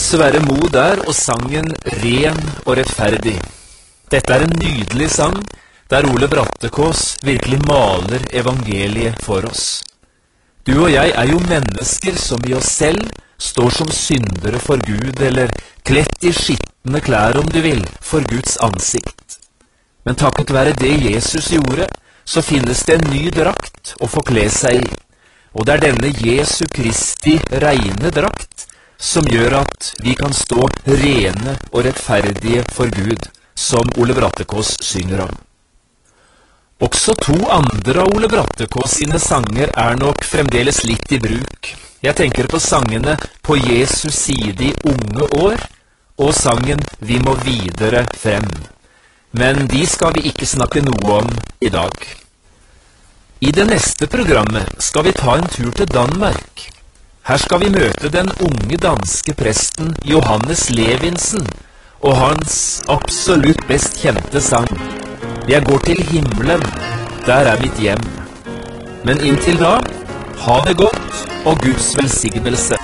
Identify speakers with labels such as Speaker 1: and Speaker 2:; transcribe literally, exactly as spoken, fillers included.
Speaker 1: Sverre Mo der og sangen Ren og rettferdig. Dette er en nydelig sang, der Ole Brattekås virkelig maler evangeliet for oss. Du og jeg er jo mennesker som i oss selv står som syndere for Gud, eller kledd i skittende klær om du vil, for Guds ansikt. Men takket være det Jesus gjorde, så finnes det en ny drakt å få kle seg i. Og det er denne Jesu Kristi reine drakt som gjør at vi kan stå rene og rettferdige for Gud, som Ole Brattekås synger om. Også to andre av Ole Brattekås sine sanger er nok fremdeles litt i bruk. Jeg tenker på sangene På Jesus side i unge år, og sangen Vi må videre frem. Men de skal vi ikke snakke noe om i dag. I det neste programmet skal vi ta en tur til Danmark. Her skal vi møte den unge danske presten Johannes Levinsen og hans absolutt best kjente sang Jeg går til himmelen, der er mitt hjem. Men inntil da, ha det godt og Guds velsignelse.